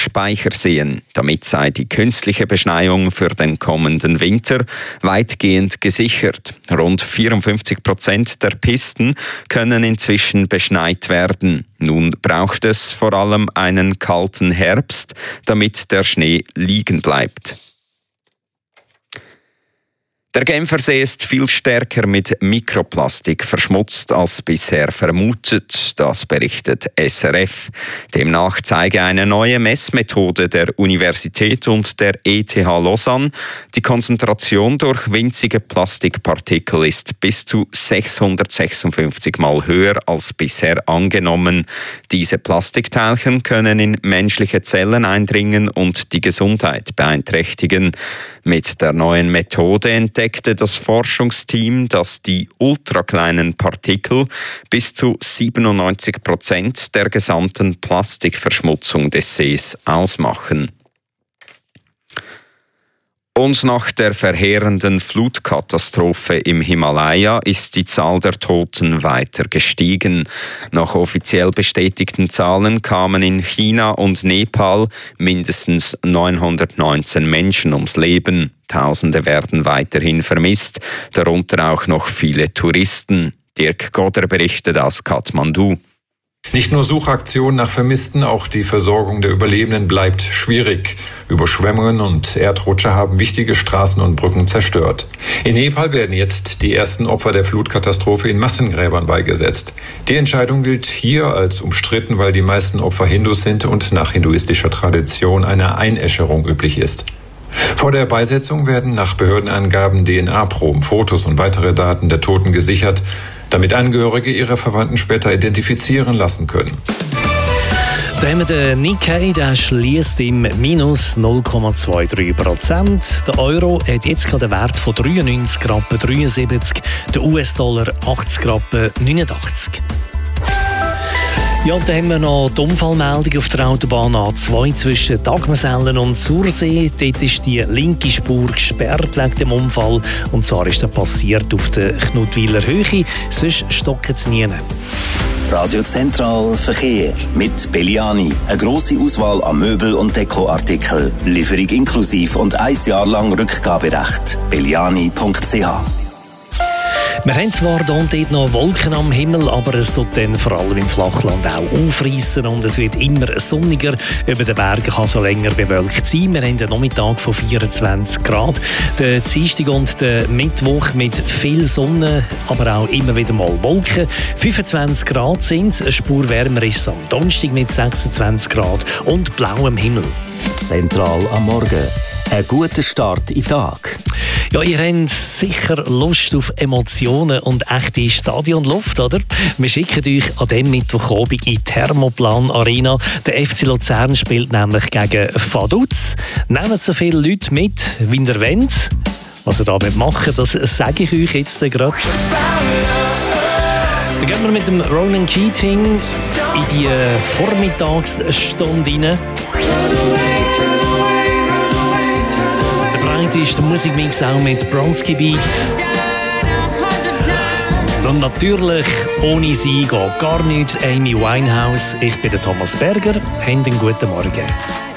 Speicher sehen. Damit sei die künstliche Beschneiung für den kommenden Winter weitgehend gesichert. Rund 54% der Pisten können inzwischen beschneit werden. Nun braucht es vor allem einen kalten Herbst, damit der Schnee liegen bleibt. Der Genfersee ist viel stärker mit Mikroplastik verschmutzt als bisher vermutet, das berichtet SRF. Demnach zeige eine neue Messmethode der Universität und der ETH Lausanne, die Konzentration durch winzige Plastikpartikel ist bis zu 656 Mal höher als bisher angenommen. Diese Plastikteilchen können in menschliche Zellen eindringen und die Gesundheit beeinträchtigen. Mit der neuen Methode entdeckte das Forschungsteam, dass die ultrakleinen Partikel bis zu 97% der gesamten Plastikverschmutzung des Sees ausmachen. Und nach der verheerenden Flutkatastrophe im Himalaya ist die Zahl der Toten weiter gestiegen. Nach offiziell bestätigten Zahlen kamen in China und Nepal mindestens 919 Menschen ums Leben. Tausende werden weiterhin vermisst, darunter auch noch viele Touristen. Dirk Godder berichtet aus Kathmandu. Nicht nur Suchaktionen nach Vermissten, auch die Versorgung der Überlebenden bleibt schwierig. Überschwemmungen und Erdrutsche haben wichtige Straßen und Brücken zerstört. In Nepal werden jetzt die ersten Opfer der Flutkatastrophe in Massengräbern beigesetzt. Die Entscheidung gilt hier als umstritten, weil die meisten Opfer Hindus sind und nach hinduistischer Tradition eine Einäscherung üblich ist. Vor der Beisetzung werden nach Behördenangaben DNA-Proben, Fotos und weitere Daten der Toten gesichert, damit Angehörige ihre Verwandten später identifizieren lassen können. Da haben wir den Nikkei, der schließt im Minus 0,23%. Der Euro hat jetzt gerade einen Wert von 93,73 Rappen, der US-Dollar 80,89 Rappen. Ja, dann haben wir noch die Unfallmeldung auf der Autobahn A2 zwischen Dagmersellen und Sursee. Dort ist die linke Spur gesperrt wegen dem Unfall. Und zwar ist das passiert auf der Knutwiler Höhe. Sonst stocken es nie. Radio Zentral Verkehr mit Belliani. Eine grosse Auswahl an Möbel- und Dekoartikeln. Lieferung inklusive und 1 Jahr lang Rückgaberecht. belliani.ch. Wir haben zwar hier und dort noch Wolken am Himmel, aber es tut dann vor allem im Flachland auch aufreissen und es wird immer sonniger. Über den Bergen kann es so länger bewölkt sein. Wir haben einen Nachmittag von 24 Grad. Der Dienstag und der Mittwoch mit viel Sonne, aber auch immer wieder mal Wolken. 25 Grad sind es. Eine Spur wärmer ist es am Donnerstag mit 26 Grad und blauem Himmel. Zentral am Morgen. Ein guter Start in den Tag. Ja, ihr habt sicher Lust auf Emotionen und echte Stadionluft, oder? Wir schicken euch an diesem Mittwochabend in die Thermoplan Arena. Der FC Luzern spielt nämlich gegen Vaduz. Nehmt so viele Leute mit, wie ihr wollt. Was ihr damit machen, das sage ich euch jetzt gerade. Dann gehen wir mit dem Ronan Keating in die Vormittagsstunde rein. Ist der Musikmix auch mit Bronski Beat. Und natürlich, ohne sie geht gar nichts. Amy Winehouse. Ich bin der Thomas Berger. Habt einen guten Morgen.